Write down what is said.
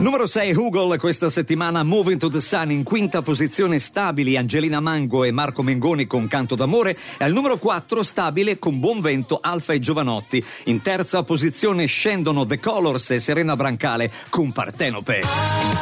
Numero 6 Hugel questa settimana, Moving to the Sun. In quinta posizione stabili Angelina Mango e Marco Mengoni con Canto d'amore, e al numero 4 stabile con buon vento Alfa e Giovanotti. In terza posizione scendono The Colors e Serena Brancale con Partenope.